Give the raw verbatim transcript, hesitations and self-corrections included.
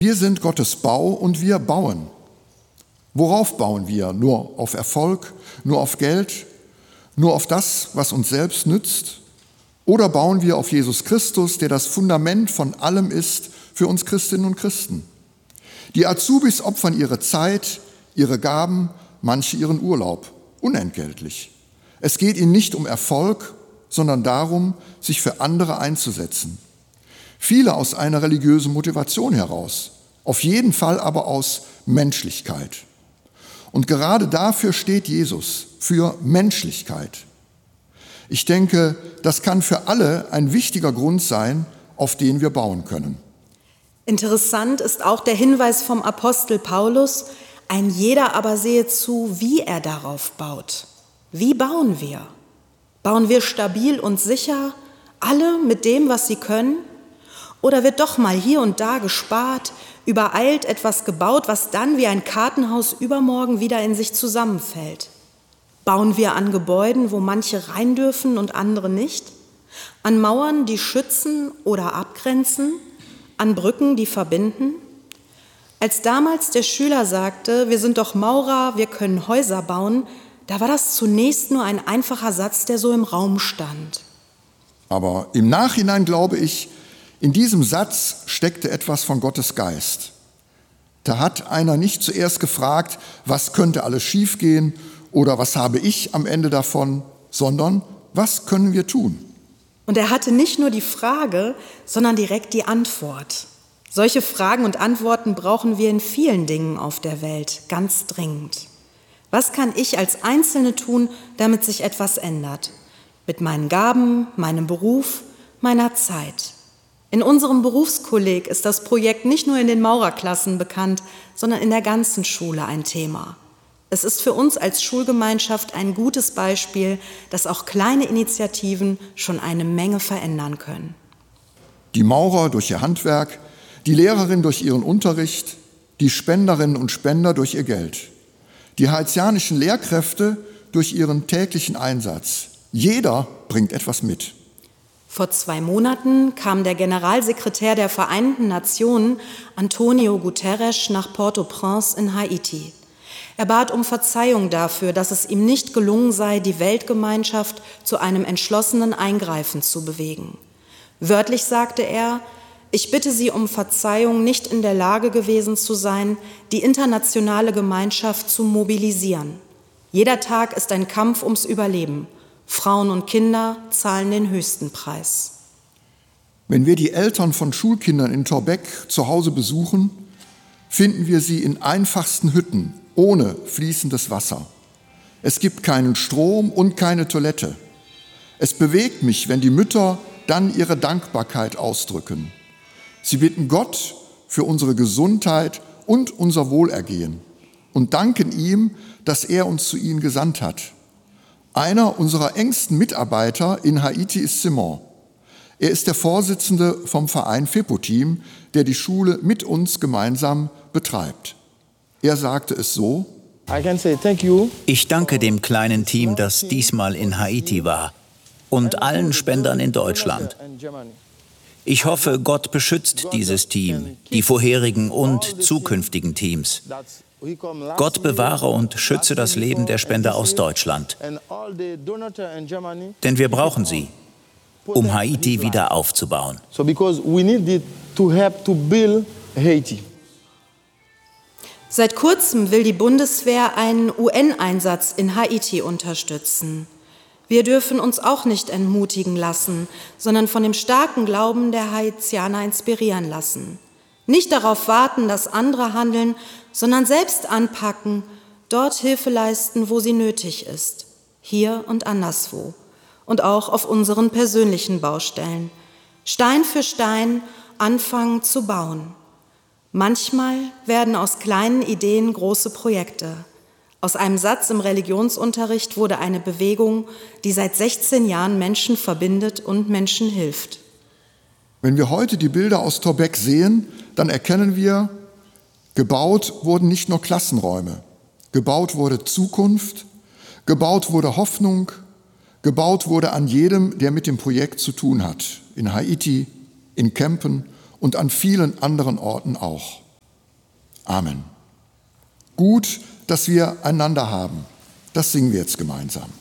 Wir sind Gottes Bau und wir bauen. Worauf bauen wir? Nur auf Erfolg, nur auf Geld, nur auf das, was uns selbst nützt? Oder bauen wir auf Jesus Christus, der das Fundament von allem ist für uns Christinnen und Christen? Die Azubis opfern ihre Zeit, ihre Gaben, manche ihren Urlaub, unentgeltlich. Es geht ihnen nicht um Erfolg, sondern darum, sich für andere einzusetzen. Viele aus einer religiösen Motivation heraus, auf jeden Fall aber aus Menschlichkeit. Und gerade dafür steht Jesus, für Menschlichkeit. Ich denke, das kann für alle ein wichtiger Grund sein, auf den wir bauen können. Interessant ist auch der Hinweis vom Apostel Paulus, ein jeder aber sehe zu, wie er darauf baut. Wie bauen wir? Bauen wir stabil und sicher, alle mit dem, was sie können? Oder wird doch mal hier und da gespart, übereilt etwas gebaut, was dann wie ein Kartenhaus übermorgen wieder in sich zusammenfällt? Bauen wir an Gebäuden, wo manche rein dürfen und andere nicht? An Mauern, die schützen oder abgrenzen? An Brücken, die verbinden? Als damals der Schüler sagte, wir sind doch Maurer, wir können Häuser bauen, da war das zunächst nur ein einfacher Satz, der so im Raum stand. Aber im Nachhinein glaube ich, in diesem Satz steckte etwas von Gottes Geist. Da hat einer nicht zuerst gefragt, was könnte alles schiefgehen oder was habe ich am Ende davon, sondern was können wir tun? Und er hatte nicht nur die Frage, sondern direkt die Antwort. Solche Fragen und Antworten brauchen wir in vielen Dingen auf der Welt, ganz dringend. Was kann ich als Einzelne tun, damit sich etwas ändert? Mit meinen Gaben, meinem Beruf, meiner Zeit. In unserem Berufskolleg ist das Projekt nicht nur in den Maurerklassen bekannt, sondern in der ganzen Schule ein Thema. Es ist für uns als Schulgemeinschaft ein gutes Beispiel, dass auch kleine Initiativen schon eine Menge verändern können. Die Maurer durch ihr Handwerk, die Lehrerin durch ihren Unterricht, die Spenderinnen und Spender durch ihr Geld, die haitianischen Lehrkräfte durch ihren täglichen Einsatz. Jeder bringt etwas mit. Vor zwei Monaten kam der Generalsekretär der Vereinten Nationen, Antonio Guterres, nach Port-au-Prince in Haiti. Er bat um Verzeihung dafür, dass es ihm nicht gelungen sei, die Weltgemeinschaft zu einem entschlossenen Eingreifen zu bewegen. Wörtlich sagte er, ich bitte Sie um Verzeihung, nicht in der Lage gewesen zu sein, die internationale Gemeinschaft zu mobilisieren. Jeder Tag ist ein Kampf ums Überleben. Frauen und Kinder zahlen den höchsten Preis. Wenn wir die Eltern von Schulkindern in Torbeck zu Hause besuchen, finden wir sie in einfachsten Hütten, ohne fließendes Wasser. Es gibt keinen Strom und keine Toilette. Es bewegt mich, wenn die Mütter dann ihre Dankbarkeit ausdrücken. Sie bitten Gott für unsere Gesundheit und unser Wohlergehen und danken ihm, dass er uns zu ihnen gesandt hat. Einer unserer engsten Mitarbeiter in Haiti ist Simon. Er ist der Vorsitzende vom Verein FEPO-Team, der die Schule mit uns gemeinsam betreibt. Er sagte es so: Ich danke dem kleinen Team, das diesmal in Haiti war, und allen Spendern in Deutschland. Ich hoffe, Gott beschützt dieses Team, die vorherigen und zukünftigen Teams. Gott bewahre und schütze das Leben der Spender aus Deutschland. Denn wir brauchen sie, um Haiti wieder aufzubauen. Seit kurzem will die Bundeswehr einen U N-Einsatz in Haiti unterstützen. Wir dürfen uns auch nicht entmutigen lassen, sondern von dem starken Glauben der Haitianer inspirieren lassen. Nicht darauf warten, dass andere handeln, sondern selbst anpacken, dort Hilfe leisten, wo sie nötig ist, hier und anderswo und auch auf unseren persönlichen Baustellen. Stein für Stein anfangen zu bauen. Manchmal werden aus kleinen Ideen große Projekte. Aus einem Satz im Religionsunterricht wurde eine Bewegung, die seit sechzehn Jahren Menschen verbindet und Menschen hilft. Wenn wir heute die Bilder aus Torbeck sehen, dann erkennen wir, gebaut wurden nicht nur Klassenräume, gebaut wurde Zukunft, gebaut wurde Hoffnung, gebaut wurde an jedem, der mit dem Projekt zu tun hat, in Haiti, in Kempen und an vielen anderen Orten auch. Amen. Gut, dass wir einander haben. Das singen wir jetzt gemeinsam.